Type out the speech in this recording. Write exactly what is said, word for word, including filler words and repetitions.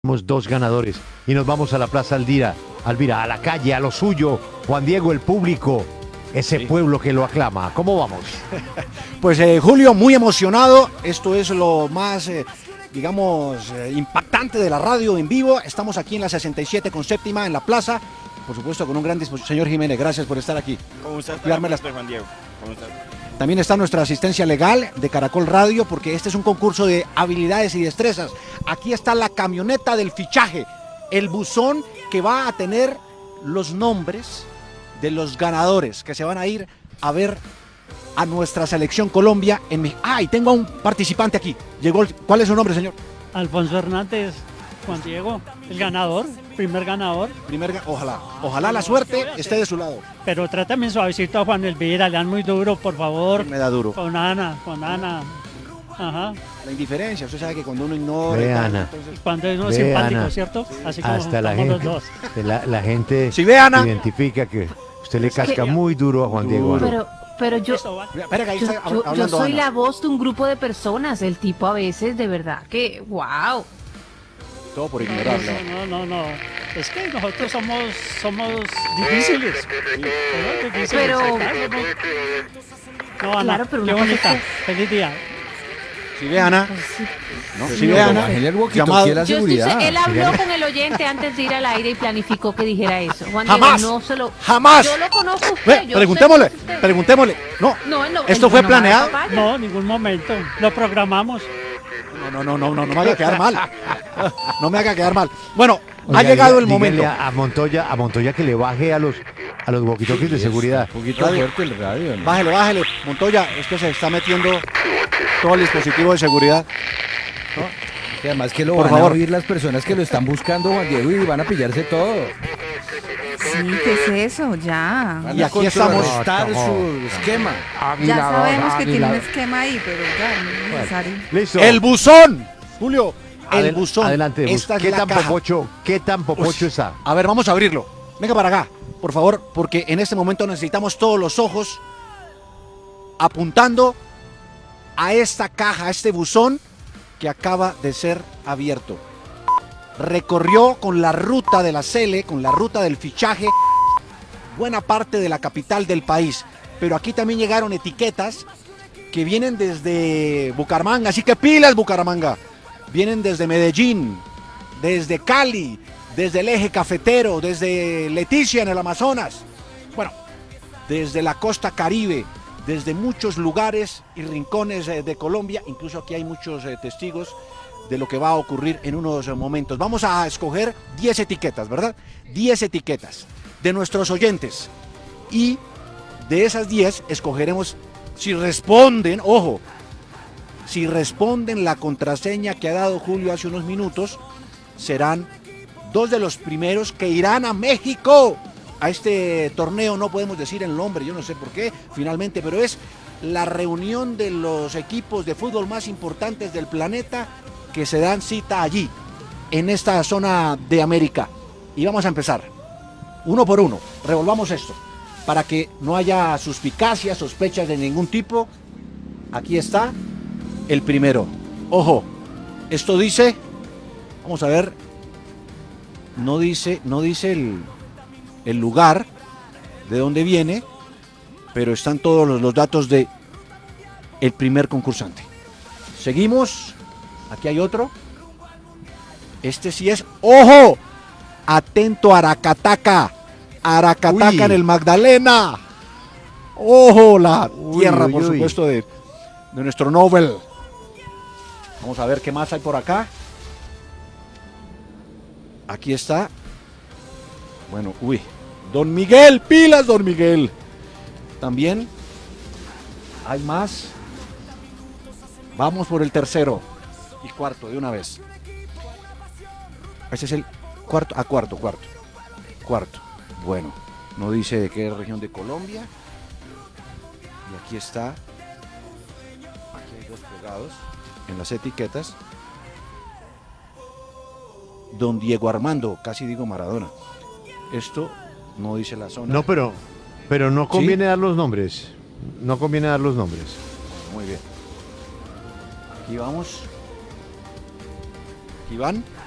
Tenemos dos ganadores y nos vamos a la Plaza Aldira, Alvira, a la calle, a lo suyo. Juan Diego, el público, ese sí. Pueblo que lo aclama. ¿Cómo vamos? Pues eh, Julio, muy emocionado. Esto es lo más, eh, digamos, eh, impactante de la radio en vivo. Estamos aquí en la sesenta y siete con séptima en la plaza. Por supuesto, con un gran dispositivo. Señor Jiménez, gracias por estar aquí. ¿Cómo estás? Cuidarme las... Juan Diego. ¿Cómo estás? También está nuestra asistencia legal de Caracol Radio, porque este es un concurso de habilidades y destrezas. Aquí está la camioneta del fichaje, el buzón que va a tener los nombres de los ganadores que se van a ir a ver a nuestra selección Colombia en México. Ah, y tengo a un participante aquí. Llegó el... ¿Cuál es su nombre, señor? Alfonso Hernández. Juan Diego, el ganador, primer ganador. Primer, ojalá, ojalá la suerte esté de su lado. Pero trátame suavecito a Juan Elvira, le dan muy duro, por favor. Me da duro. Con Ana, con Ana. Ajá. La indiferencia, usted sabe que cuando uno ignora... Ve, Ana. Entonces... Cuando es uno Ve, simpático, Ana. ¿cierto? Así como hasta la estamos gente, los dos. la, la gente si ve, Ana, identifica que usted le casca muy duro a Juan Diego. Pero, pero yo, Espera, que ahí yo, está yo, hablando yo soy Ana. la voz de un grupo de personas. El tipo a veces, de verdad, que wow. Todo por ignorarlo. No, no, no, no. Es que nosotros somos, somos difíciles. Somos difíciles. Pero... Acá somos... No, Ana, Claro, pero qué una bonita. cosa es Feliz día. Si ve, Ana. Pues sí. ¿No? Sí, Si ve, Ana. Llamado. La Yo estoy, seguridad. él habló con el oyente antes de ir al aire y planificó que dijera eso. Juan Jamás. Diego, no se lo... Jamás. Yo lo conozco a usted. Ve, yo preguntémosle, sé que usted- preguntémosle. No, No, él no- ¿esto él fue no va a planeado? esa falla. No, ningún momento. Lo programamos. No, no, no, no, no, no me haga quedar mal. No me haga quedar mal. Bueno, ha Oiga, llegado el dígale momento. A, a Montoya, a Montoya que le baje a los a los walkie-talkies de seguridad. Un poquito fuerte el radio, ¿no? Bájele, bájele. Montoya, es que se está metiendo todo el dispositivo de seguridad. Y además que lo Por van favor. a oír las personas que lo están buscando, Juan Diego, y van a pillarse todo. Sí, ¿qué es eso? Ya. Van Y a aquí estamos. contrarrestar No, su esquema. Ya sabemos que tiene un Águila. esquema ahí, pero ya no es necesario. Listo. El buzón. Julio, el Adel- buzón. Adelante, bus. Esta es ¿Qué la tan caja. popocho, qué tan popocho Uy. está? A ver, vamos a abrirlo. Venga para acá, por favor, porque en este momento necesitamos todos los ojos apuntando a esta caja, a este buzón que acaba de ser abierto. Recorrió con la ruta de la Cele, con la ruta del fichaje, buena parte de la capital del país. Pero aquí también llegaron etiquetas que vienen desde Bucaramanga, así que pilas Bucaramanga. Vienen desde Medellín, desde Cali, desde el eje cafetero, desde Leticia en el Amazonas. Bueno, desde la costa Caribe, desde muchos lugares y rincones eh, de Colombia. Incluso aquí hay muchos eh, testigos de lo que va a ocurrir en unos eh, momentos. Vamos a escoger diez etiquetas, ¿verdad? diez etiquetas de nuestros oyentes. Y de esas diez escogeremos, si responden, ojo, si responden la contraseña que ha dado Julio hace unos minutos, serán dos de los primeros que irán a México a este torneo. No podemos decir el nombre, yo no sé por qué finalmente, pero es la reunión de los equipos de fútbol más importantes del planeta que se dan cita allí, en esta zona de América. Y vamos a empezar, uno por uno, revolvamos esto, para que no haya suspicacias, sospechas de ningún tipo. Aquí está el primero. Ojo, esto dice, vamos a ver, no dice, no dice el, el lugar de dónde viene, pero están todos los, los datos de el primer concursante. Seguimos, aquí hay otro. Este sí es, ¡ojo! Atento, Aracataca. Aracataca Uy. en el Magdalena. ¡Ojo! La Uy, tierra, uy, por uy. supuesto, de, de nuestro Nobel. Vamos a ver qué más hay por acá. Aquí está. Bueno, uy. Don Miguel, pilas, don Miguel. También hay más. Vamos por el tercero y cuarto de una vez. Ese es el cuarto, a cuarto, cuarto. Cuarto. Bueno, no dice de qué región de Colombia. Y aquí está. Aquí hay dos pegados en las etiquetas. Don Diego Armando, casi digo Maradona. Esto no dice la zona. No, pero pero no conviene dar los nombres. No conviene dar los nombres. Muy bien. Aquí vamos. Aquí van.